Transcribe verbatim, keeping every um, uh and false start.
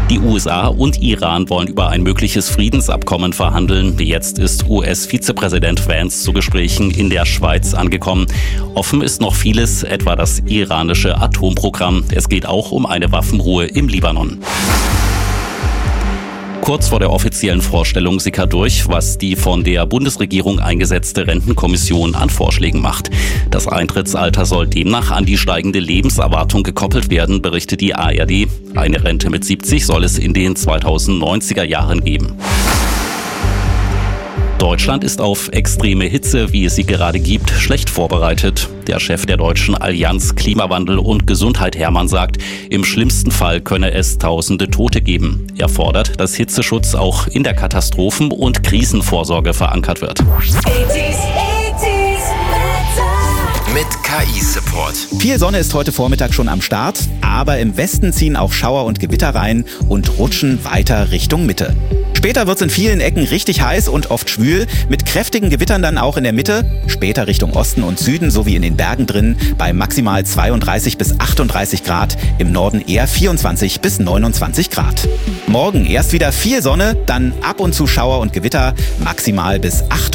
Die U S A und Iran wollen über ein mögliches Friedensabkommen verhandeln. Jetzt ist U S-Vizepräsident Vance zu Gesprächen in der Schweiz angekommen. Offen ist noch vieles, etwa das iranische Atomprogramm. Es geht auch um eine Waffenruhe im Libanon. Kurz vor der offiziellen Vorstellung sickert durch, was die von der Bundesregierung eingesetzte Rentenkommission an Vorschlägen macht. Das Eintrittsalter soll demnach an die steigende Lebenserwartung gekoppelt werden, berichtet die A R D. Eine Rente mit siebzig soll es in den zweitausendneunziger Jahren geben. Deutschland ist auf extreme Hitze, wie es sie gerade gibt, schlecht vorbereitet. Der Chef der Deutschen Allianz Klimawandel und Gesundheit Hermann sagt, im schlimmsten Fall könne es tausende Tote geben. Er fordert, dass Hitzeschutz auch in der Katastrophen- und Krisenvorsorge verankert wird. Mit K I-Support. Viel Sonne ist heute Vormittag schon am Start, aber im Westen ziehen auch Schauer und Gewitter rein und rutschen weiter Richtung Mitte. Später wird es in vielen Ecken richtig heiß und oft schwül, mit kräftigen Gewittern dann auch in der Mitte, später Richtung Osten und Süden sowie in den Bergen drin bei maximal zweiunddreißig bis achtunddreißig Grad, im Norden eher vierundzwanzig bis neunundzwanzig Grad. Morgen erst wieder viel Sonne, dann ab und zu Schauer und Gewitter, maximal bis achtunddreißig